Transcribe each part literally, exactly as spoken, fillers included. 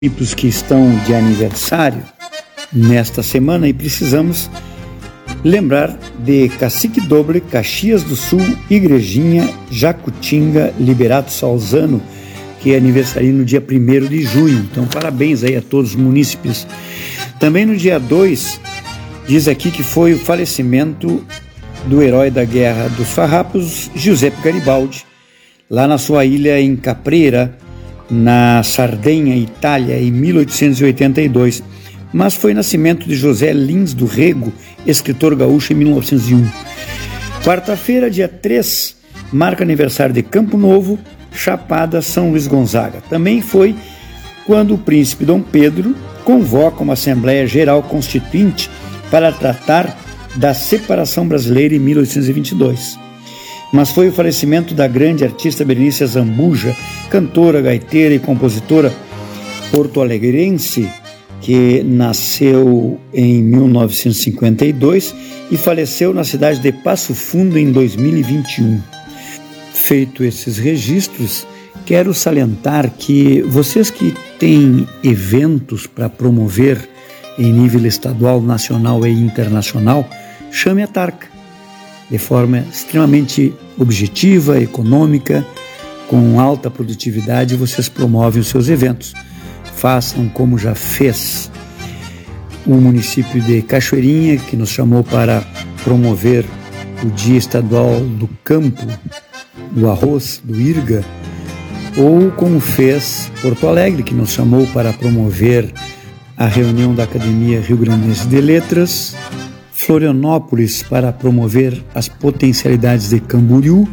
municípios que estão de aniversário nesta semana e precisamos lembrar de Cacique Doble, Caxias do Sul, Igrejinha, Jacutinga, Liberato Salzano, que é aniversário no dia primeiro de junho. Então, parabéns aí a todos os munícipes. Também no dia dois, diz aqui que foi o falecimento do herói da Guerra dos Farrapos, Giuseppe Garibaldi, lá na sua ilha em Capreira, na Sardenha, Itália, em mil oitocentos e oitenta e dois. Mas foi nascimento de José Lins do Rego, escritor gaúcho, em mil novecentos e um. Quarta-feira, dia três, marca aniversário de Campo Novo, Chapada, São Luís Gonzaga. Também foi quando o príncipe Dom Pedro convoca uma Assembleia Geral Constituinte para tratar da separação brasileira em mil oitocentos e vinte e dois. Mas foi o falecimento da grande artista Berenice Zambuja, cantora, gaiteira e compositora porto-alegrense, que nasceu em mil novecentos e cinquenta e dois e faleceu na cidade de Passo Fundo em dois mil e vinte e um. Feito esses registros, quero salientar que vocês que têm eventos para promover em nível estadual, nacional e internacional, chame a Tarca. De forma extremamente objetiva, econômica, com alta produtividade, vocês promovem os seus eventos. Façam como já fez o município de Cachoeirinha, que nos chamou para promover o Dia Estadual do Campo, do Arroz, do Irga, ou como fez Porto Alegre, que nos chamou para promover a reunião da Academia Rio Grandense de Letras, Florianópolis para promover as potencialidades de Camboriú,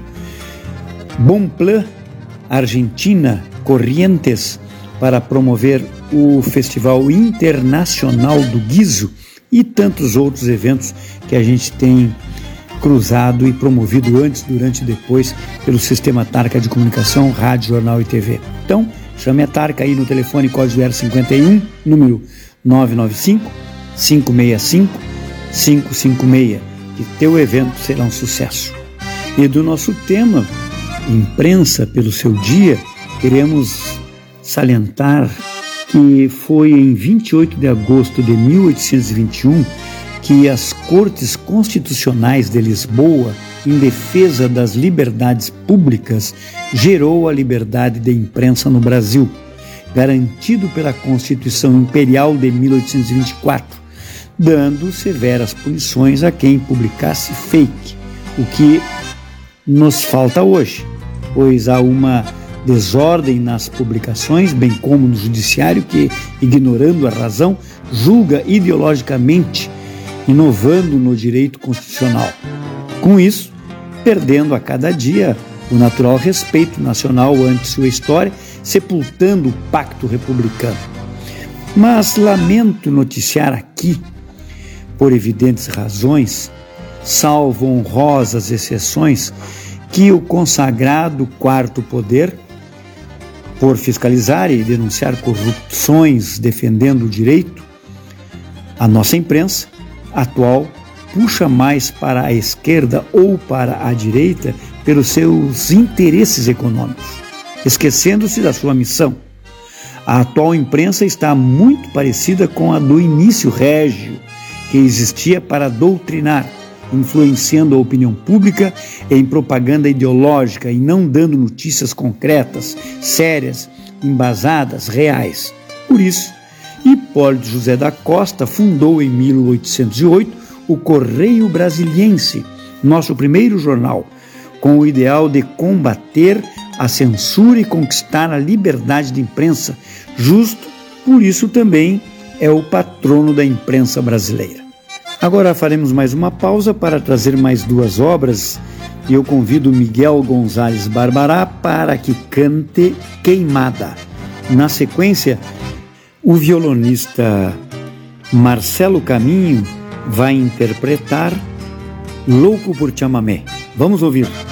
Bonplan, Argentina, Corrientes, para promover o Festival Internacional do Guizo e tantos outros eventos que a gente tem cruzado e promovido antes, durante e depois pelo Sistema Tarca de Comunicação, Rádio, Jornal e T V. Então, chame a Tarca aí no telefone código zero cinquenta e um, número nove nove cinco, cinco seis cinco, cinco cinco seis, que teu evento será um sucesso. E do nosso tema, imprensa pelo seu dia, queremos salientar que foi em vinte e oito de agosto de mil oitocentos e vinte e um que as Cortes Constitucionais de Lisboa, em defesa das liberdades públicas, gerou a liberdade de imprensa no Brasil, garantido pela Constituição Imperial de mil oitocentos e vinte e quatro, dando severas punições a quem publicasse fake, o que nos falta hoje, pois há uma desordem nas publicações, bem como no judiciário, que, ignorando a razão, julga ideologicamente, inovando no direito constitucional. Com isso, perdendo a cada dia o natural respeito nacional ante sua história, sepultando o pacto republicano. Mas lamento noticiar aqui, por evidentes razões, salvo honrosas exceções, que o consagrado quarto poder, por fiscalizar e denunciar corrupções defendendo o direito, a nossa imprensa atual puxa mais para a esquerda ou para a direita pelos seus interesses econômicos, esquecendo-se da sua missão. A atual imprensa está muito parecida com a do início régio, que existia para doutrinar, influenciando a opinião pública em propaganda ideológica e não dando notícias concretas, sérias, embasadas, reais. Por isso, Hipólito José da Costa fundou em mil oitocentos e oito o Correio Brasiliense, nosso primeiro jornal, com o ideal de combater a censura e conquistar a liberdade de imprensa. Justo por isso também é o patrono da imprensa brasileira. Agora faremos mais uma pausa para trazer mais duas obras e eu convido Miguel Gonzalez Barbará para que cante Queimada. Na sequência, o violonista Marcelo Caminho vai interpretar Louco por Chamamé. Vamos ouvir.